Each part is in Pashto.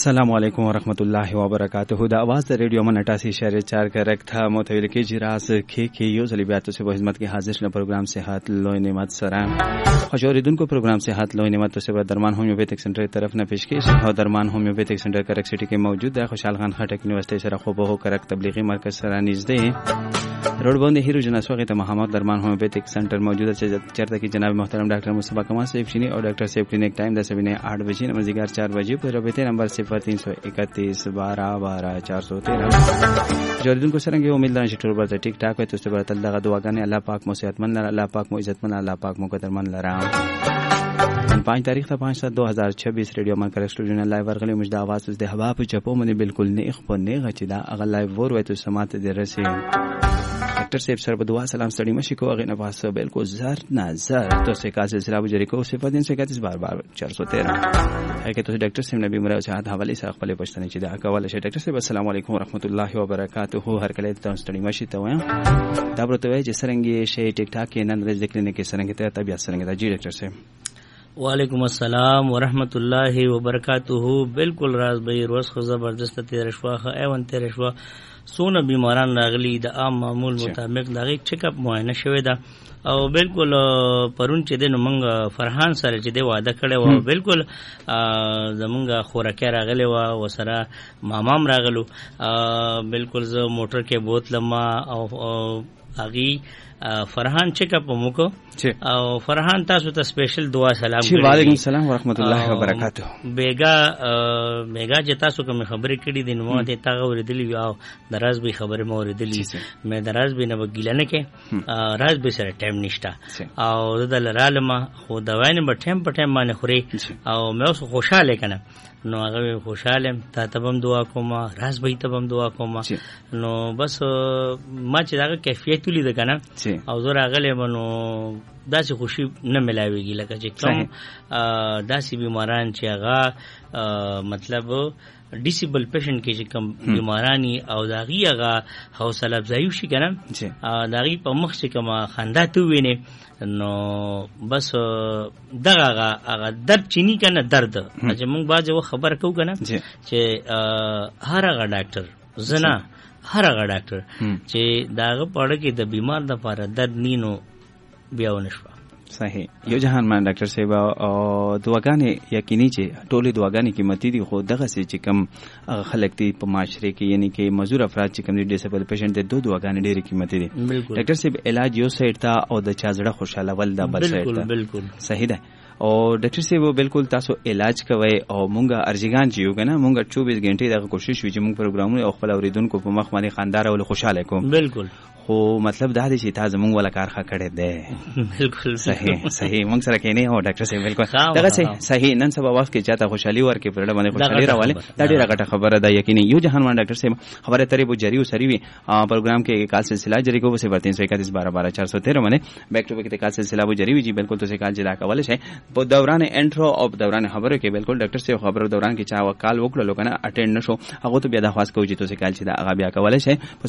السلام علیکم ورحمۃ اللہ وبرکاتہ. د आवाज د ریډیو من 88.4 کریکټ تھا متویل کی جراس کې یو ځلیبیات سے خدمت کې حاضر شنه پروگرام صحت لوی نعمت سره خوشوریدونکو پروگرام صحت لوی نعمت سے درمان ہومیوپیتھک سینٹر طرف نه پیشکش او درمان ہومیوپیتھک سینٹر کرک سٹی کې موجود ہے. خوشحال خان خټک یونیورسيټي سره خو به کرک تبلیغی مرکز سره نږدې روډ باندې هیرو جناسوغه ته محمد درمان ہومیوپیتھک سینٹر موجود ہے. چرته کې جناب محترم ډاکټر مصطفی کمال صاحب شینی او ډاکټر صاحب کلینک ټایم د 8 بجې مازیګر 4 بجې پر رابطه نمبر 03311212 جوړیدونکو سره کې امید لرم چې ټول به ټیک ټاک وي. تاسو به تل دغه دعاګانې الله پاک مو صحتمند لره، الله پاک مو عزتمند، الله پاک مو قدرمن لره. 5 تاریخ ته 5/7/2026 ریډیو من کرک سټوډیو نه لایو ورغلی مجد आवाज د هوا په چپو باندې بالکل نه خو نه غچ دا اغه لایو ور وای ته سمات دې رسي. ڈاکٹر صاحب سر بدعا سلام سړی مشي کو غنه پاس بالکل زر نظر تو سے کا سلسلہ بجری کو صفات دین سے کاتس بار بار 413 ہے کہ تو ڈاکٹر صاحب نبی مراد صحت حواله سره خپل پښتنه چې دا کوله شي. ډاکټر صاحب السلام علیکم ورحمت الله وبرکاتہ. هر کله ته سړی مشي ته وایم دا برته وای چې سرنګي شی ټیک ټاک کې نن ورځ ذکر نه کې سرنګي ته طبيعت سرنګي دا. جی ډاکټر صاحب وعلیکم السلام ورحمت الله وبرکاتہ. بالکل راز به روز خو زبردست تیر شواخه ایون تیر شوا سونه بیماران راغلي د عام معمول مطابق دغه چیک اپ معاینه شوی دا او بالکل پرون چې د موږ فرحان سره چې د وعده کړی و بالکل زمونږ خوراکه راغلی و وسره مامام راغلو بالکل زه موټر کې بوتلم او اغي فرحان چیک اپ موکو او فرحان تاسو ته سپیشل دعا سلام جی وعلیکم السلام ورحمت الله وبرکاتہ. بیگا چې تاسو کوم خبرې کړې دي نو ته تا اوریدلې او دراز به خبرې مو اوریدلې مې دراز به نه وګیل نه کې راز به سره ټایم نشته او د لرالما خو دواینه په ټایم باندې خوري او مې اوس خوشاله کنه نو هغه خوشاله ته تبم دعا کوم راز به تبم دعا کوم نو بس ما چې دا کیفیت لید کنه او زه راغلی نو داسې خوشي نه ملاويږي لکه چې کوم داسې بیماران چې هغه مطلب ډیسیبل پیشنټ کې چې کوم بیمارانی او داغي هغه حوصله افزایي شي کنه داغي په مخ چې کوم خندا ته ویني نو بس دغه هغه درد چینی کنه درد چې موږ باځه خبر کو کنه چې هر هغه ډاکټر زنا هر هغه ډاکټر چې داغه پړه کې د بیمار د لپاره درد نینو بیا ونشو. صحیح یو جهان مان ډاکټر صاحب او دواګانې یقیني چې ټولې دواګانې قیمتي دي خو دغه سي چې کم خلک دي په معاشره کې یعنی کې مزور افراد چې کم دي ډیسیبل پیشنټ دي دواګانې ډېرې قیمتي دي. ډاکټر صاحب علاج یو سایت تا او د چا زړه خوشاله ول دا بل سایت تا بالکل صحیح ده. او ډاکټر صاحب بالکل تاسو علاج کوي او مونږه ارجګان چیو کنه مونږه 24 غنټې دغه کوشش وی چې مونږ پروګرامونه او خپل اوریدونکو په مخ باندې خاندار او خوشاله کوم. بالکل خو مطلب دا دی چې تاسو مونږ ولا کار ښه کړی دی. بالکل صحیح مونږ سره کې نه هو ډاکټر صاحب بالکل دغه صحیح نن سبا وخت کې چاته خوشحالي ورکې پرړه باندې خوشحالي راواله دا ډیره غټه خبره ده یقیني. یو جهان مان ډاکټر صاحب خبره ترې بو جری او سری وی پروګرام کې کال سلسله جری کو سے 3311212 باندې بیک ټو بیک ته کال سلسله بو جری وی جی بالکل تو سے کال جلا کول شي په دوران انټرو او دوران خبرو کې بالکل ډاکټر صاحب خبرو دوران کې چا وکال وکړو کنه اټینډ نشو هغه ته بیا د خاص کوجی تو سے کال چې دا هغه بیا کول شي په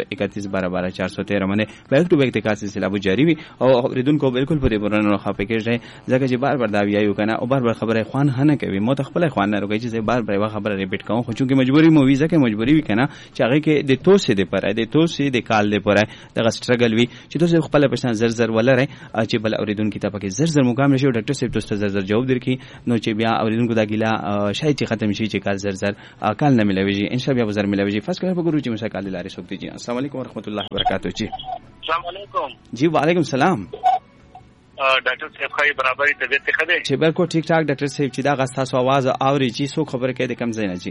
3311212 باندې بیک ټو بیک ته کال سلسله بو جری وی او اوریدونکو بالکل په دې برنامه خپه کېږي ځکه چې بار بار دا ویایو کنه او بار بار خبره خوان هنه کوي مو تخپل خوان نه روږي چې بار بار خبره ریپیټ کوم خو چونکه مجبوری مو ویزه کې مجبوری وی کنه چې هغه کې د توسې د پر د توسې د کال د پر دغه سټرګل وی چې تاسو خپل پښتن زر زر ولره چې بل اوریدونکو ته پکې زر زر مقام نشو ډاکټر صاحب تاسو زر زر جواب درکې نو چې بیا اوریدونکو دا ګیلا شاید چې ختم شي چې کال زر زر کال نه ملوي ان شاء الله بیا زر ملوي فاس کړه وګورو چې مسا کال لاري سوک دي. السلام علیکم ورحمت الله وبرکاتہ. جی السلام علیکم. جی وعلیکم السلام. ډاکټر صاحب خای برابرۍ طبيعت ښه دی چې بالکل ټیک ټاک ډاکټر صاحب چې دا غاستاسو आवाज اوري چې څو خبره کوي د کم ځای نه. جی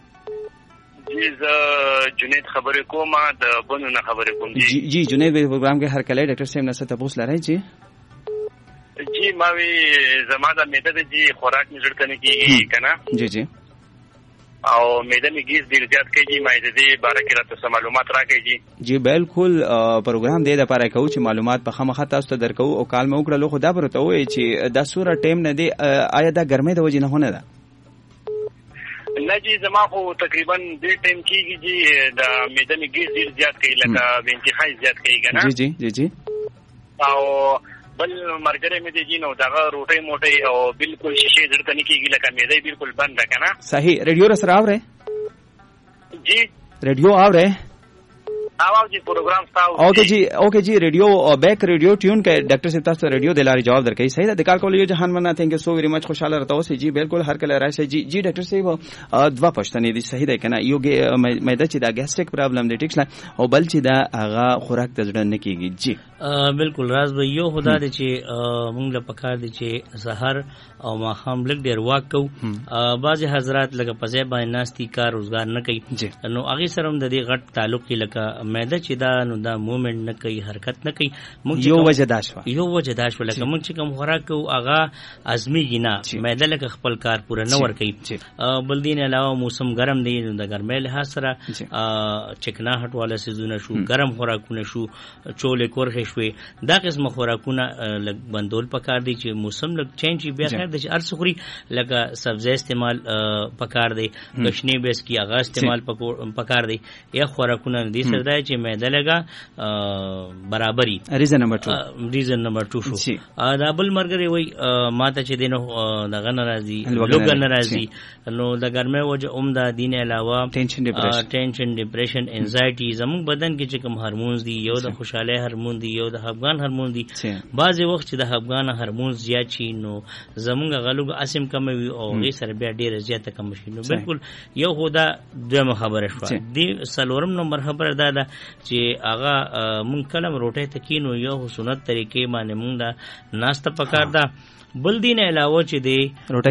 زه جنید خبرې کوم د بونو نه خبرې کوم. جی جنید په پروګرام کې هر کله ډاکټر صاحب نه څه تاسو لرئ. جی جی ما وی زما د معده د جی خوراک نه جوړ کنه کیږي کنه. جی جی او معده می ګیس ډیر زیات کیږي ما دې باره کې راته معلومات راکړي. جی بالکل پروګرام دې د لپاره کوو چې معلومات په خامخا تاسو ته درکو او کال مې وکړلو خو دا برته وای چې دا سوره ټیم نه دی آیا دا ګرمۍ د وجې نه هونه ده نه جی زما خو تقریبا دې ټیم کېږي چې د معده می ګیس ډیر زیات کوي لکه به انتهای زیات کوي کنه. جی جی جی جی او بل مرګره مې دي جنو دا روټي موټي او بالکل شیشه ځړکني کیږي لکه مې دی بالکل بند ده کنه. صحیح. ریډیو سره اورئ؟ جی ریډیو اورئ؟ आवाज जी प्रोग्राम था ओके जी रेडियो बैक रेडियो ट्यून के डॉक्टर साहब तاسو रेडियो دلاري جواب درکې صحیح ده د کال کول یو جهان مننه ثانک یو سو ویری مچ خوشاله راته اوسې جی بالکل هر کله راشه جی ډاکټر صاحب دوا پښتنې دي صحیح ده کنه یو مېده چې دا ګیسټریک پرابلم دی ټیک او بل چې دا هغه خوراک ته ځړن نه کیږي. جی بالکل راز به یو خدا دې چې مونږ له پکار دي چې سحر او ماخام لګ ډیر واک کو بعض حضرات لکه پځه باندې ناشتي کار روزګار نه کوي نو هغه سره د دې غټ تعلق لکه مېده چې دا نو دا موومېنټ نه کوي حرکت نه کوي مونږ یو وجه داشو لکه مونږ چې کوم خوراک کو هغه ازمیږي نه مېده لکه خپل کار پوره نه ور کوي. بل دین علاوه موسم ګرم دی نو د ګرمۍ له سره چکناهټ والا سيزونه شو ګرم خوراکونه شو چولې کورخه شوي دا قسم خوراکونه لګ بندول پکار دي چې موسم لګ چینج بیا خیر د ارس خوري لکه سبزی استعمال پکار دی گشنی بیس کی آغاز استعمال پکار دی یا خوراکونه دي سره چې مېده لګا برابرۍ ریزن نمبر 2 شو دا بل مرګري وای ماته چې دینو دغه ناراضي لوګ ناراضي نو د ګرمه وجه عمده دین علاوه ټینشن ډیپریشن انزایټي زموږ بدن کې چې کوم هورمونز دي یو د خوشاله هورمون دي یو د افغان هورمون دي بعضی وخت چې د افغان هورمون زیات شي نو زموږ غلوګ اسیم کم وي او غي سره بیا ډیره زیاته کم شي نو بالکل یو خدا دوه خبره شو دی سلورم نمبر خبره دا چې هغه مونږ کلم روټه تکینو یو سنت طریقې باندې مونږ دا ناشته پکار دا بل دین علاوه چې دی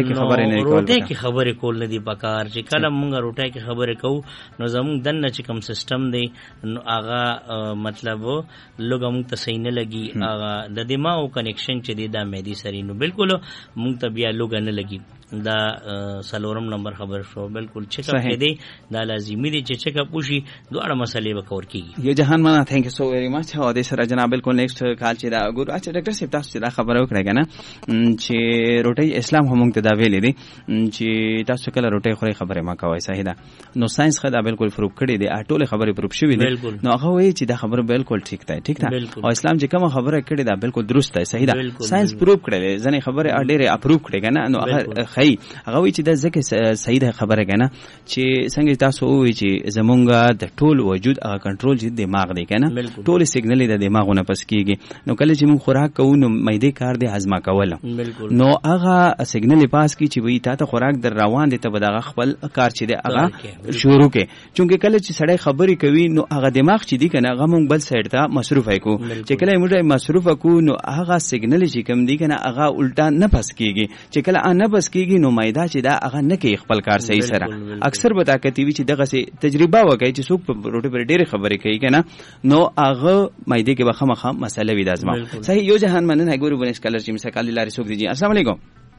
روټه کې خبرې کول نه دی پکار چې کله مونږ روټه کې خبرې کوو نو زموږ دنه چې کوم سیستم دی نو هغه مطلب لوګ مونږ ته صحیح نه لګي هغه د دماغ کنیکشن چې دی دا مېدی سری نو بالکل مونږ ته بیا لوګ نه لګي دا سلورم نمبر خبر شو بالکل چیک اپ کې دی دا لازمي دی چې چیک اپ وشي دوه مسلې به کور کیږي. یو جهان مانا ثانک یو سو ویری مچ او د سره جناب بالکل نیکسٹ کال چې دا ګور اچھا ډاکټر صاحب تاسو دا خبره وکړه کنه چې روټي اسلام هم ته دا ویلې دي چې تاسو کله روټي خوري خبره ما کوي صحیح ده نو ساينس خدا بالکل پروف کړی دی اټوله خبره پروف شوی دی نو هغه وایي چې دا خبره بالکل ټیک ده او اسلام چې کوم خبره کړی دا بالکل درست ده صحیح ده ساينس پروف کړی ځنې خبره اډېره اپروف کړی کنه نو هغه خی هغه وایي چې دا ځکه صحیح ده خبره کنه چې څنګه تاسو وایي چې زمونږ د ټول وجود هغه کنټرول چې دماغ دی کنه ټول سیګنل د دماغونه پس کیږي نو کله چې موږ خوراک کوو نو مېده کار دی هضم کول نو هغه سیګنل پاس کی چې وی ته خوراک در روان دي ته بدغه خپل کار چې دی هغه شروع کې چونکه کله چې سړی خبري کوي نو هغه دماغ چې دی کنه هغه مونږ بل سایډ ته مصروف کو چې کله موږ مصروف کو نو هغه سیګنل چې کوم دی کنه هغه الټا نه پس کیږي چې کله نه پس کیږي نو مېده چې دا هغه نه کوي خپل کار صحیح سره اکثر به طاقتي وي چې دغه سي تجربه وکړي چې څوک په روټي پر ډېر خبرې کوي کنه نو هغه مېده کې به خامخا مسله وي دازما صحیح یو جهان مننه ګورو بنس کلر چې مسکل لاري څوک دي السلام علیکم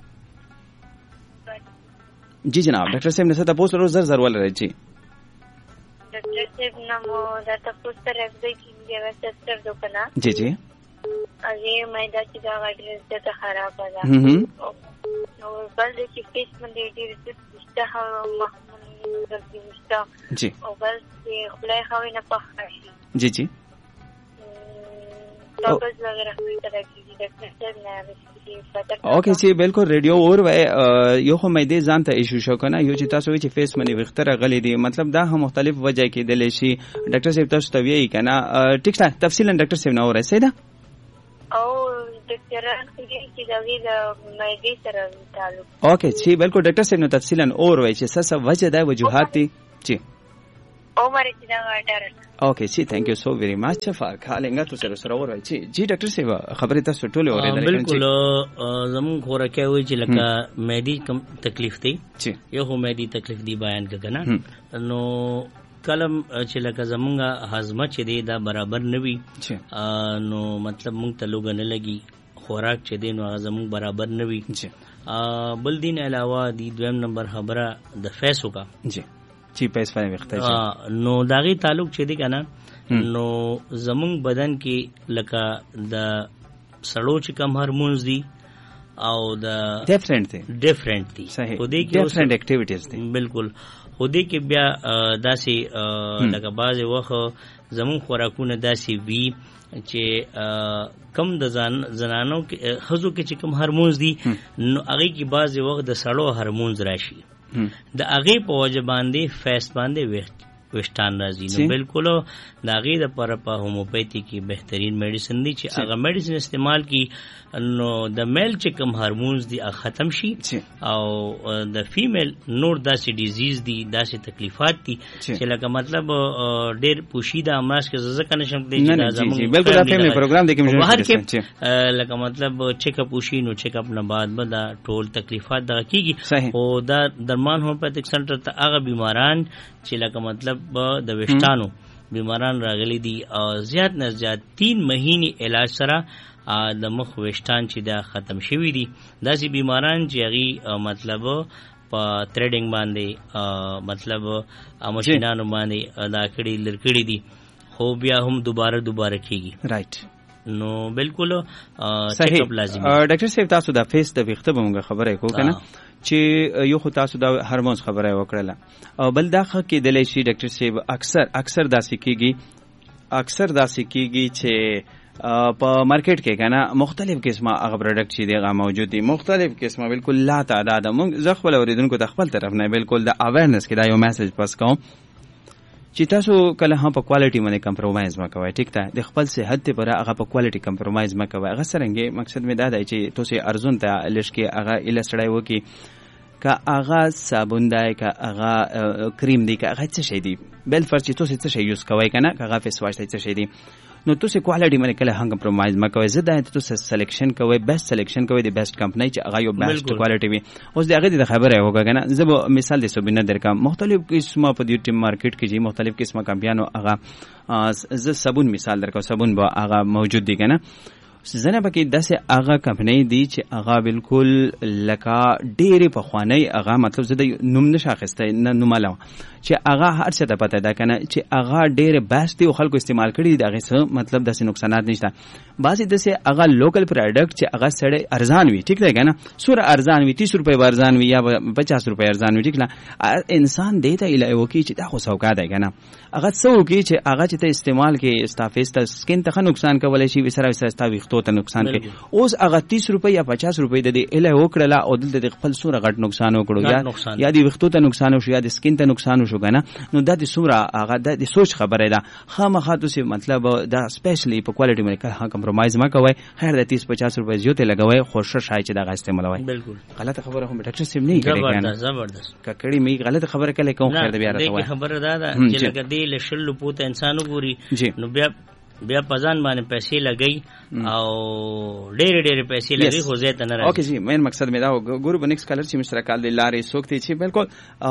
جی جناب ډاکټر صاحب نے ستا پوسټ روز زر ول راځي ډاکټر صاحب نو دا تاسو سره راځي چې وسستر دوکنا جی جی اږه مې دا چې دا اډرس ته خراب ده نو بل چې فیس باندې ډېر څه محمود درځي جی او بل چې خلای خوي نه پخښي جی جی تو بس وغیرہ کوئی طرح کی ډاکټر صاحب نه اوکے سی بالکل ریډیو اور یو خو مې دې ځان ته ایشو شو کنه یو چې تاسو چې فیس باندې وختره غلي دي مطلب دا هم مختلف وجه کې دلی شي ډاکټر صاحب تاسو ته ویي کنه ټیک ده تفصیلا ډاکټر صاحب نو راځي دا او ډاکټران چې دا وی دا مې دې سره تعلق اوکے سی بالکل ډاکټر صاحب نو تفصیلا اور وایي چې څه وجه دا وجوهات دي جی عمر چې دا غاډر اوکے جی تھینک یو سو ویری مچ فار کالینګ تاسو سره ورای جی ډاکټر صاحب خبره تاسو ټول اوریدل بالکل زمون خوراکه وی چې لکه مېدی کم تکلیف دی یو هم مېدی تکلیف دی بیان کړه نو کلم چې لکه زمونږه هضمه چې دی دا برابر نوي نو مطلب مونږ ته لوګ نه لګي خوراک چې دی نو زمونږ برابر نوي بل دین علاوه دی دویم نمبر خبره د فیسو کا چی پیس باندې وخته نو داغي تعلق چې دی کنه نو زمونږ بدن کې لکه د سړو چې کم هورمونز دي او د ډیفرنٹ دي خو دې کې ډیفرنٹ اکټیویټیز دي بالکل. خو دې کې بیا داسې لکه بعضې وخت زمون خوراکونه داسې وي چې کم د زنانو کې ښځو کې چې کم هرمونز دي نو هغې کې بعضې وخت د سړو هرمونز راشي د هغې په وجه باندې فیس باندې ویشتان راځي. نو بالکل د هغې دپاره په هوموپیتي کې بهترین میډیسن دی چې هغه میډیسن استعمال کی نو د میل چې کوم هارمونز دي هغه ختم شي او د فیمیل نور داسې ډیزیز دي داسې تکلیفات دي چې لکه مطلب ډېر پوشیده امراض کې ځکه نشم دی چې دا زموږ بالکل د فیمیل پروګرام دی کې بهر کې لکه مطلب چیک اپ وشي نو چیک اپ نه بعد به دا ټول تکلیفات دغه کیږي او دا درمان هوموپیتیک سنټر ته هغه بیماران چې لکه مطلب د ویشتانو بیماران راغلي دي او زیات نه زیات 3 مهینې علاج سره د مخ ویشتان چې دا ختم شوي دي. داسې بیماران چې هغې مطلب په تریډنګ باندې مطلب مشینانو باندې دا کړي لر کړي دي خو بیا هم دوباره کیږي. رائټ نو بالکل چیک اپ لازمي. ډاکټر صاحب تاسو د فیس د ویښته به موږ خبره کوو کنه چې یو خو تاسو د هارمونز خبره وکړله او بل دا ښه کېدلی شي ډاکټر صاحب اکثر داسې کېږي چې په مارکیټ کې کنه مختلف قسمه هغه پروډکټ چې دیغه موجود دي مختلف قسمه بالکل لا تعداد موږ زغبل اوریدونکو د خپل طرف نه بالکل د اویرنس کې دا یو میسج پاس کوم چې تاسو کله هم په کوالټي باندې کمپرومایز مکوئ. ټیک ده د خپل صحت لپاره هغه په کوالټي کمپرومایز مکوئ. هغه څنګه مقصد مې دا دی چې تاسو ارزون ته لشکې هغه الستړی وکي که هغه صابون دی که هغه کریم دی که هغه څه شي دی بل فرض چې تاسو څه شي یوز کوئ کنه که هغه فیس واش څه شي دی نو تاسو کوالټي باندې کله هم کمپرومایز مکوئ. زه دا تاسو سلیکشن کوئ بیسټ سلیکشن کوئ د بیسټ کمپنی چې هغه یو بیسټ کوالټي وي. اوس د هغه د خبره هوګا کنه زه به مثال د سوبینه درکم مختلف قسمه په دې ټیم مارکیټ کې چې مختلف قسمه کمپیانو هغه زه صابون مثال درکم صابون به هغه موجود دي کنه زنه پکې داسې هغه کمپنی دی چې هغه بالکل لکه ډېرې پخوانی هغه مطلب زه د نوم نشه اخیستی نه نوماله چې هغه هر څه ته پته ده کنه چې هغه ډېرې بیسټ دی او خلکو استعمال کړي دي د هغې څه مطلب داسې نقصانات نشته. بعضې داسې هغه لوکل پروډکټ چې هغه سړی ارزان وي ټیک دی که نه څومره ارزان وي 30 روپۍ به ارزان وي یا 50 روپۍ ارزان وي ټیک نه انسان دې ته ایله وکړي چې دا خو سوکا دی که نه هغه څه وکړي چې هغه چې ته استعمال کې ستا فیس ته سکین ته ښه نقصان کولی شي وسره ستا ویښتو ته نقصان کوي. اوس هغه 30 روپۍ یا 50 روپۍ د دې ایله وکړله او دلته د خپل څومره غټ نقصان وکړو یا د ویښتو ته نقصان وشو یا د سکین ته نقصان وشو که نه نو دا د څومره هغه د سوچ خبره ده. خامخا تاسو مطلب دا سپیشلی په کوالټي باندې کله کمپرومایز مه کوئ. خیر د 30-50 روپۍ زیاتې لګوئ خو ښه شای چې دغه استعمالوئ. بالکل غلطه خبره هم ډاکټر صاحب نه کړي زبردست کړي مې غلطه خبره کله کوم خیر د بیا راځي خبره ده چې لکه دې له شلو پوت انسان وګوري نو بیا پزان باندې پیسې لګي او ډېرې پیسې لګي خو زه ته نه راځي. اوکے جی مین مقصد مې دا ګورو بنکس کلر چې مشترکال د لارې سوکتي چې بالکل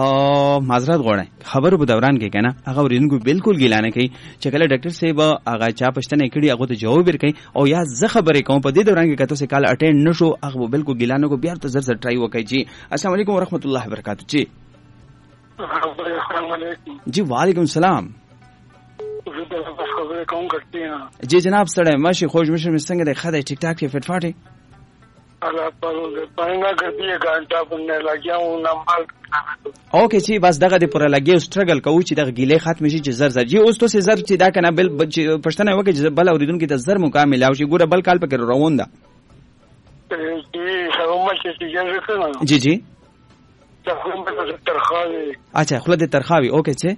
معذرت غواړم خبرو په دوران کې کنه هغه ورینګو بالکل ګیلانه کوي چې کله ډاکټر صاحب هغه چا پښتنه کړي هغه ته جواب ورکړي او یا زه خبرې کوم په دې دوران کې کته سه کال اټینډ نشو هغه بالکل ګیلانه کو بیا ته زر ټرای وکړي. جی السلام علیکم ورحمۃ اللہ وبرکاتہ. جی وعلیکم السلام. جی جناب سړی ماشي خوش مشه مې څنګه دی ښه دی ټیک ټاک یې فټ فاټ اوکے جی بس دغه د پر لګي سټرګل کوو چې دغه ګیلې ختم شي چې زر جی اوس ته زر چې دا کنه بل پښتنه وکړي چې بل اوریدونکو ته زر مکمل او شي ګوره بل کال پکې روان ده. جی اچھا خله د ترخاوي اوکے چې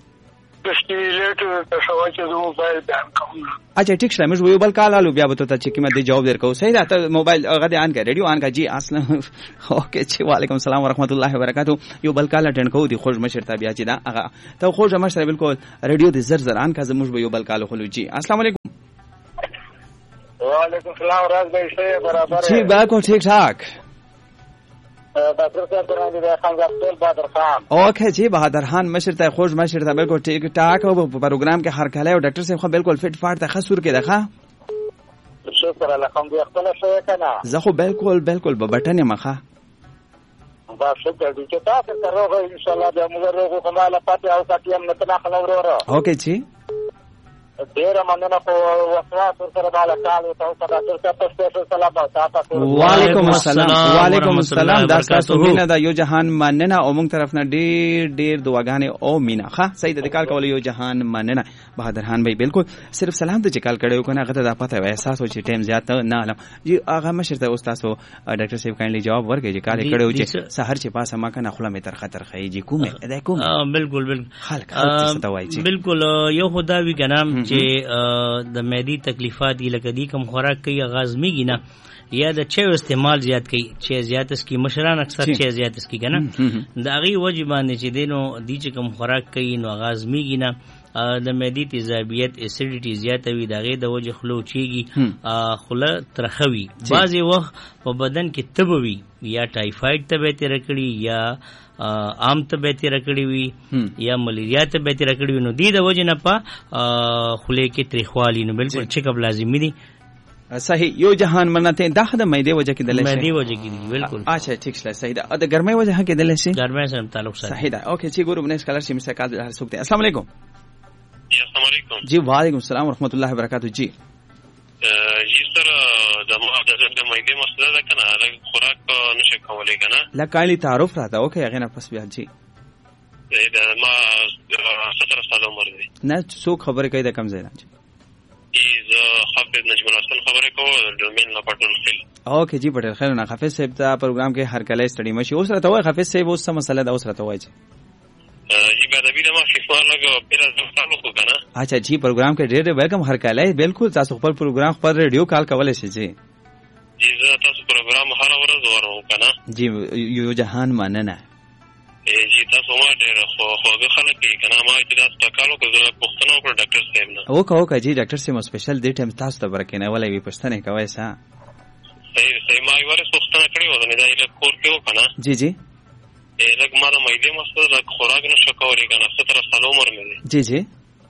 اچھا ٹھیک ہے مجھ وہ بل کال آلو بیا بتو تا چې د جواب درکو صحیح ده ته موبایل غدي آن کا ریډیو آن کا جی اصلا اوکے چې وعلیکم السلام ورحمۃ اللہ وبرکاتہ. یو بل کال اٹینڈ کو دی خوش مشر تا بیا چې دا هغه ته خوش مشر بالکل ریډیو د زر زر آن کا زموږ به یو بل کال خلو. جی السلام علیکم. وعلیکم السلام راز بھائی سے برابر جی بالکل ٹھیک ٹھاک. اوکے جی بہادر خان مشر ته خوش مشر ته بالکل ټیک ټاک او په پروګرام کې هر کله او ډاکټر صاحب خو بالکل فټ فاټ ته خسور کې ده. شکر الحمدلله خپل شوی کنه زه خو بالکل په بټن مخه با شکر دې چې تاسو سره ان شاء الله د موږ روغو کماله پاتې او کاتیم نتنا خلورو. اوکے جی ډېره مننه په وسواس ورسره بالا کال وته په ډاکټر صاحب په سپیشل سلام تاسو. وعلیکم السلام. وعلیکم السلام. دا تاسو مینه دا یو جهان مننه او موږ طرف نه ډېر دعاګانې او مینه. ښه صحیح د کال کول یو جهان مننه بهادر خان بھائی بالکل صرف سلام ته چې کال کړو کنه هغه ته دا پته وای احساس و چې ټیم زیات نه علم جی هغه مشرته استاد ډاکټر صاحب کایندلی جواب ورکړي چې کال کړو چې سحر چې پاسه ما کنه خپل مې تر خطر خي جی کومه ادا کوم بالکل خلک څه توای چې بالکل یو خدا وی کنه چې د معدي تکلیفات لکه دی کم خوراک کوي آغاز میږي نه یا د چای استعمال زیات کوي چې زیات اس کی مشران اکثر چای زیات اس کی کنه د هغه وجه باندې چې دینو دی چې کم خوراک کوي نو آغاز میږي نه د معدي تیزابیت اسیډیټي زیاته وي دغه د وجه خلو چیږي خله ترخوي بعضی وخت په بدن کې تبوي یا ټایفاید ته به تیر کړي یا عام ته به تیر کړي وي یا ملیریا ته به تیر کړي نو دی د وجه نه په خله کې تریخوالي نو بالکل چیک اپ لازمي دي. صحیح یو جهان منته دا د مېده وجه کې دلې مېده وجه کې بالکل اچھا ٹھیک شله صحیح ده د ګرمۍ وجه کې دلې شي ګرمۍ سره تعلق سره صحیح ده اوکې چې ګورو بنه اسکالر شي مسکات هر سوکته. السلام علیکم. السلام علیکم. جی وعلیکم السلام ورحمۃ اللہ وبرکاتہ. جی جی سر د مېده مسله ده کنه خوراک نشه کولای کنه لکایلی تعارف راته اوکې هغه نه پس بیا. جی ما 17 سال عمر دی. نه څوک خبره کوي د کم ځای نه. ز حافظ نجم الحسن خبره کوم ډومین نه پټول خل. اوکې جی پټل خیر نه حافظ صاحب ته پروګرام کې هر کله سټډي مشي اوس راته وای حافظ صاحب اوس څه مسله ده اوس راته وای. جی بعد ابي ما فیفا لګو پیرا تعلق کنه. اچھا جی پروګرام کې ډېر ویلکم هر کله بالکل تاسو خپل پروګرام خپل ریډیو کال کولای شئ. جی جی زه تاسو پروګرام هر ورځ ورو کنه. جی یو جهان مننه. جی تاسو ما ډېر خوږه خلک کنه ما چې تاسو کالو کو زه پښتنو پر ډاکټر صاحب نه اوکه جی ډاکټر صاحب سپیشل دې ټیم تاسو ته ورکینه ولې وی پښتنه کوي سا صحیح ما یې ورس پښتنه کړی و نه دا یې کور کې وکنه. جی جی لکه ما د مېده مسله خوراک نشه کولای کنه 17 سال عمر مې دی. جی جی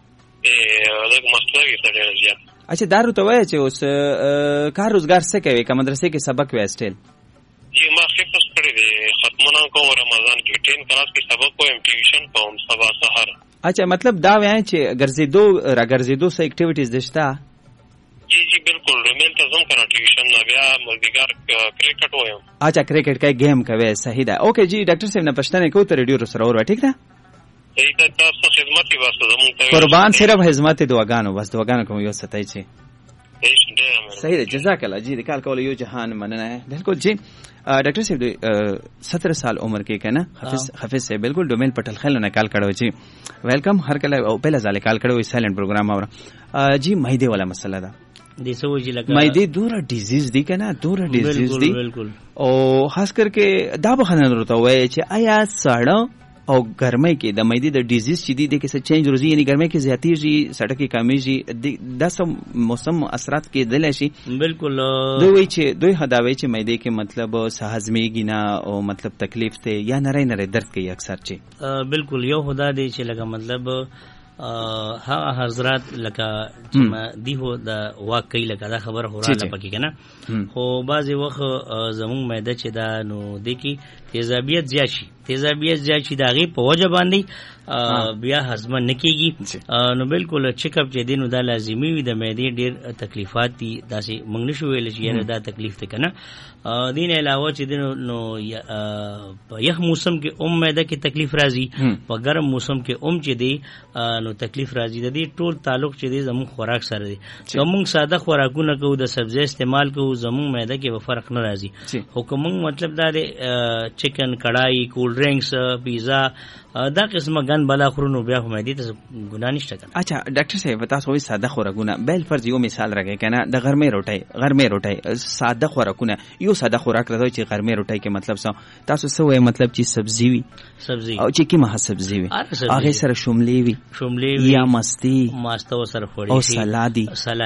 لکه مسله یې ډېر زیات. اچھا دارو ته وای چې اوس کار روزګار څه کوي کوم مدرسې کې سبق وایستل. جی ما حفظ کړی دی ختمونه کوم رمضان کې 10 کلاس کې سبق کوم ټیوشن کوم سبا سحر. اچھا مطلب دا وای چې ګرځېدو سه اکټیویټیز دشتا. جی جی بالکل رومل ته زم کنه ټیوشن نه بیا ملګر کرکټ وایم. اچھا کرکټ کا گیم کوي صحیح ده. اوکې جی ډاکټر صاحب نه پښتنه کو ته ریډیو سره اور ټیک ده. صحیح ده تاسو خدمت یې واسطه زموږ ته قربان صرف خدمت دعاګانو بس دعاګانو کوم یو ستای چی. صحیح ده جزاک الله جی د کال کول یو جهان مننه بالکل. جی ډاکټر صاحب 17 سال عمر کې کنه حافظ صاحب بالکل ډومین پټل خل نه کال کړو. جی ویلکم هر کله او پہله ځاله کال کړو سایلنٹ پروګرام اور جی مېده والا مسله ده د سوجي لګا مېده دوره ډیزیز دی کنه دوره ډیزیز دی او خاص کر کې دا بخنه ورته وای چې آیا ساړه او ګرمۍ کې د مېدې د ډیزیز چې دی کې څه چینج روزي یعنی ګرمۍ کې زیاتېږي سړک کې کمیږي د سم موسم اثرات کې دل شي. بالکل دوی چې دوی هداوي چې مېدې کې مطلب سهضمېږي نه او مطلب تکلیف ته یا نری درد کوي اکثر چې بالکل یو خدا دی چې لکه مطلب ها حضرات لکه دی هو د واقعي لکه دا خبر هوراله پکې کنه خو بعضی وخت زموږ مېده چې دا نو دی کې تیزابیت زیات شي دا غي په وجه باندې بیا هضم نکېږي نو بالکل چیک اپ چې دینو دا لازمي وي د معدې ډېر تکلیفات دي داسې موږ نشو ویل چې یاره دا تکلیف ته کنه دین علاوه چې دینو نو په یخ موسم کې معده کې تکلیف راځي په ګرم موسم کې چې دی نو تکلیف راځي د دې ټول تعلق چې دی زموږ خوراک سره دی کوم ساده خوراکونه کوو د سبزی استعمال کوو زموږ معده کې به فرق نه راځي خو کوم مطلب دا دی چکن کڑائی کولډ ډرینکس پیزا دا قسمه ګن بلا خورونو بیا هم دي ته ګنا نشته کنه. اچھا ډاکټر صاحب تاسو وی ساده خوراکونه بل فرض یو مثال راګی کنه د غرمې روټي ساده خوراکونه یو ساده خوراک راځي چې غرمې روټي کې مطلب تاسو څه وای مطلب چې سبزی وي او چې کی مه سبزی وي هغه سره شوملې وي یا مستی ماسته سره خوړی او سلادي